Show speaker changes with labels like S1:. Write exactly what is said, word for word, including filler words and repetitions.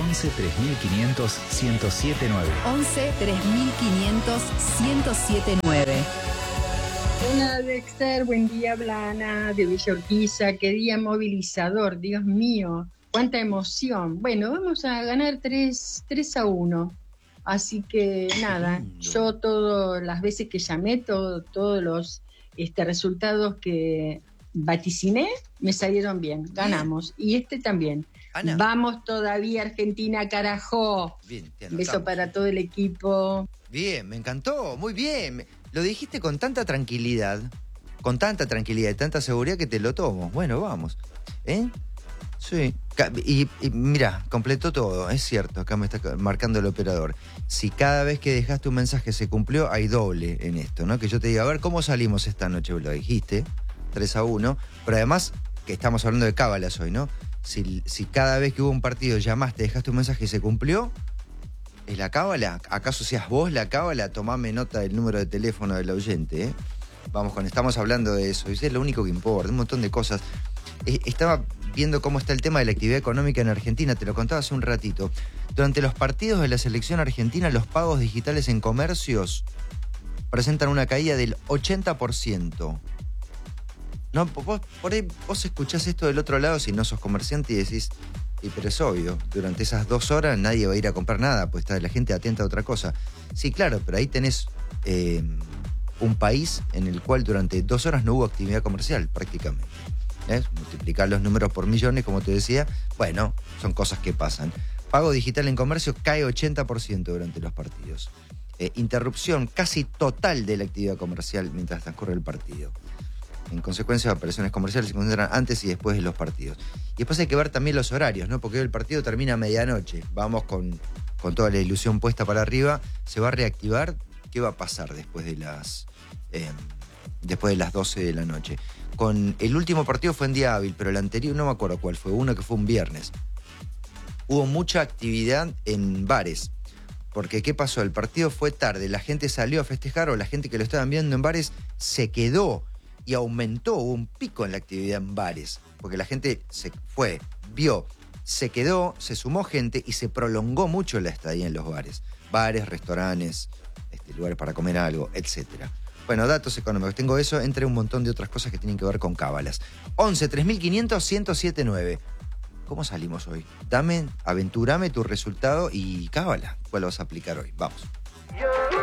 S1: once tres mil quinientos ciento siete nueve.
S2: once tres mil quinientos ciento siete nueve.
S3: Hola Dexter, buen día, Blana de Villa Urquiza. Qué día movilizador, Dios mío, cuánta emoción. Bueno, vamos a ganar tres a uno. Así que nada, yo todas las veces que llamé, todo, todos los este, resultados que vaticiné me salieron bien, ganamos. Bien. Y este también. Ana. Vamos todavía, Argentina, carajo.
S4: Bien, te
S3: Un beso para todo el equipo.
S4: Bien, me encantó, muy bien. Lo dijiste con tanta tranquilidad, con tanta tranquilidad y tanta seguridad que te lo tomo. Bueno, vamos. ¿Eh? Sí. Y, y mira, completó todo, es cierto, acá me está marcando el operador. Si cada vez que dejaste un mensaje se cumplió, hay doble en esto, ¿no? Que yo te diga, a ver, ¿cómo salimos esta noche? Lo dijiste, tres a uno, pero además, que estamos hablando de cábalas hoy, ¿no? Si, si cada vez que hubo un partido llamaste, dejaste un mensaje y se cumplió, ¿es la cábala? ¿Acaso seas vos la cábala? Tomame nota del número de teléfono del oyente, ¿eh? Vamos con, estamos hablando de eso, y es lo único que importa, un montón de cosas. Eh, estaba viendo cómo está el tema de la actividad económica en Argentina, te lo contaba hace un ratito. Durante los partidos de la selección argentina, los pagos digitales en comercios presentan una caída del ochenta por ciento. No, vos, por ahí vos escuchás esto del otro lado si no sos comerciante y decís, y pero es obvio, durante esas dos horas nadie va a ir a comprar nada, pues está la gente atenta a otra cosa. Sí, claro, pero ahí tenés eh, un país en el cual durante dos horas no hubo actividad comercial prácticamente. ¿Eh? Multiplicar los números por millones, como te decía, bueno, son cosas que pasan. Pago digital en comercio cae ochenta por ciento durante los partidos. Eh, interrupción casi total de la actividad comercial mientras transcurre el partido. En consecuencia, operaciones comerciales se concentran antes y después de los partidos. Y después hay que ver también los horarios, ¿no? Porque hoy el partido termina a medianoche. Vamos con, con toda la ilusión puesta para arriba. ¿Se va a reactivar? ¿Qué va a pasar después de las, eh, después de las doce de la noche? Con el último partido fue en día hábil, pero el anterior no me acuerdo cuál fue, uno que fue un viernes. Hubo mucha actividad en bares. Porque ¿qué pasó? El partido fue tarde, la gente salió a festejar o la gente que lo estaban viendo en bares se quedó. Y aumentó, hubo un pico en la actividad en bares, porque la gente se fue, vio, se quedó, se sumó gente y se prolongó mucho la estadía en los bares. Bares, restaurantes, este, lugares para comer algo, etcétera. Bueno, datos económicos, tengo eso, entre un montón de otras cosas que tienen que ver con cábalas. once tres mil quinientos ciento siete nueve. ¿Cómo salimos hoy? Dame, aventurame tu resultado y cábala. ¿Cuál vas a aplicar hoy? Vamos.